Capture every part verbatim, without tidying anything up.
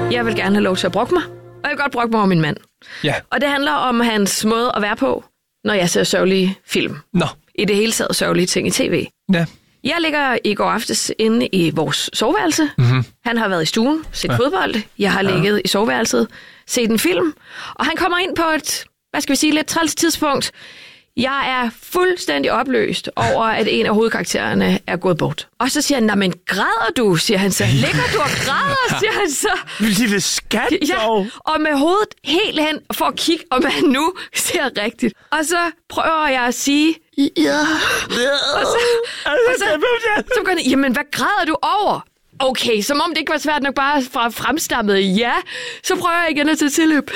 Jeg vil gerne have lov til at brokke mig, og jeg vil godt brokke mig over min mand. Ja. Og det handler om hans måde at være på, når jeg ser sørgelige film. Nå. I det hele taget sørgelige ting i tv. Ja. Jeg ligger i går aftes inde i vores soveværelse. Mm-hmm. Han har været i stuen, set ja. fodbold. Jeg har ja. ligget i soveværelset, set en film. Og han kommer ind på et, hvad skal vi sige, lidt træls tidspunkt. Jeg er fuldstændig opløst over, at en af hovedkaraktererne er gået bort. Og så siger han, nej, men græder du, siger han så. Ligger du og græder, siger han så. Lille skat, ja, og med hovedet helt hen for at kigge, om han nu ser rigtigt. Og så prøver jeg at sige, ja. Og så, og så, så går han, jamen, hvad græder du over? Okay, som om det ikke var svært nok bare fra fremstammet ja. Så prøver jeg igen at tage tilløb.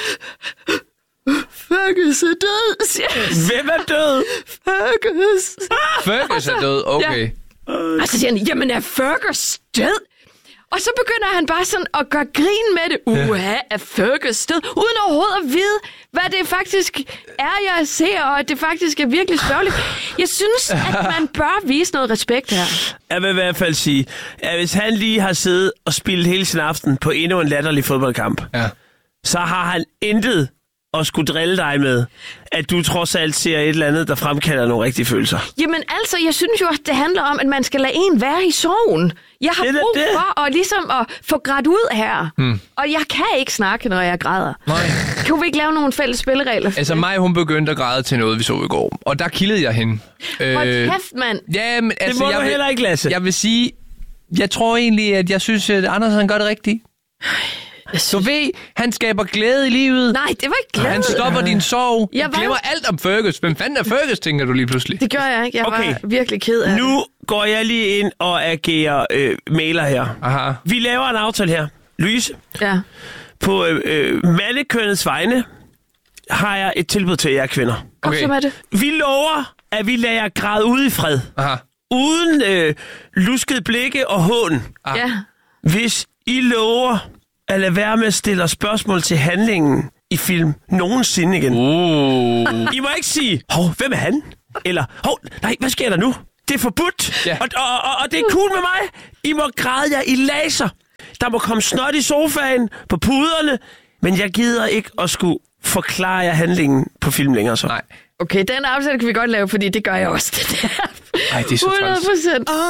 Fergus er død, siger jeg. Hvem er død? Fergus. Fergus er død, okay. Ja. Og så siger han, jamen er Fergus død? Og så begynder han bare sådan at gøre grin med det. Uha, er Fergus død? Uden overhovedet at vide, hvad det faktisk er, jeg ser, og at det faktisk er virkelig sørgeligt. Jeg synes, at man bør vise noget respekt her. Jeg vil i hvert fald sige, at hvis han lige har siddet og spillet hele sin aften på endnu en latterlig fodboldkamp, ja. så har han intet at skulle drille dig med, at du trods alt ser et eller andet, der fremkalder nogle rigtige følelser. Jamen altså, jeg synes jo, at det handler om, at man skal lade en være i sorgen. Jeg har det brug det. for at, ligesom at få grædt ud her. Hmm. Og jeg kan ikke snakke, når jeg græder. Nej. Kan vi ikke lave nogle fælles spilleregler? Altså mig, hun begyndte at græde til noget, vi så i går. Og der kildede jeg hende. Hold øh, kæft, mand. Ja, men altså, det må jeg du vil, heller ikke, Lasse. Jeg vil sige, jeg tror egentlig, at jeg synes, at Anders han gør det rigtigt. Du ved, han skaber glæde i livet. Nej, det var ikke glæde. Han stopper din sorg. Jeg var... glemmer alt om Fergus. Hvem fanden er Fergus, tænker du lige pludselig? Det gør jeg ikke. Jeg okay. var virkelig ked af nu det. går jeg lige ind og agerer øh, mailer her. Aha. Vi laver en aftale her. Louise, ja. på øh, øh, mandekønnets vegne har jeg et tilbud til jer kvinder. Okay. Okay. Det. Vi lover, at vi lader jer græde ude i fred. Aha. Uden øh, lusket blikke og hån. Ah. Ja. Hvis I lover at lade være med at stille spørgsmål til handlingen i film nogensinde igen. Uh. I må ikke sige, hov, hvem er han? Eller, hov, nej, hvad sker der nu? Det er forbudt, yeah. og, og, og, og det er cool med mig. I må græde jer i laser. Der må komme snot i sofaen, på puderne, men jeg gider ikke at skulle forklare jer handlingen på film længere så. Nej. Okay, den aftale kan vi godt lave, fordi det gør jeg også. Det der. Ej, det er så hundrede procent.